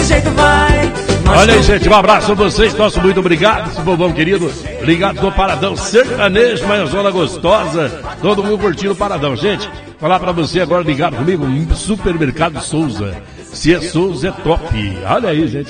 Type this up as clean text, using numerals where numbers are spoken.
jeito vai. Olha aí, gente, um abraço a vocês, nosso muito obrigado, esse bobão querido, ligados no Paradão Sertanejo, uma zona gostosa, todo mundo curtindo o Paradão. Gente, falar pra você agora, ligado comigo, Supermercado Souza. Se é Souza, é top. Olha aí, gente.